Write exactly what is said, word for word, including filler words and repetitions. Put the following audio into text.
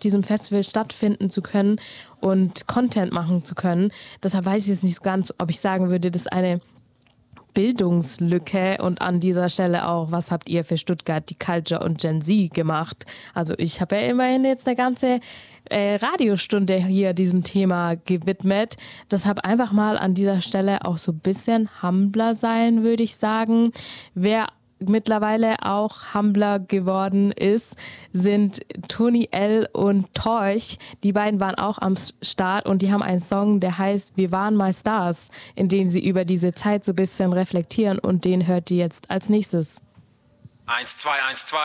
diesem Festival stattfinden zu können und Content machen zu können. Deshalb weiß ich jetzt nicht so ganz, ob ich sagen würde, das ist eine Bildungslücke und an dieser Stelle auch, was habt ihr für Stuttgart, die Culture und Gen Z gemacht? Also ich habe ja immerhin jetzt eine ganze äh, Radiostunde hier diesem Thema gewidmet. Deshalb einfach mal an dieser Stelle auch so ein bisschen humbler sein, würde ich sagen. Wer mittlerweile auch humbler geworden ist, sind Tony L. und Torch. Die beiden waren auch am Start und die haben einen Song, der heißt Wir waren mal Stars, in dem sie über diese Zeit so ein bisschen reflektieren und den hört ihr jetzt als nächstes. Eins, zwei, eins, zwei.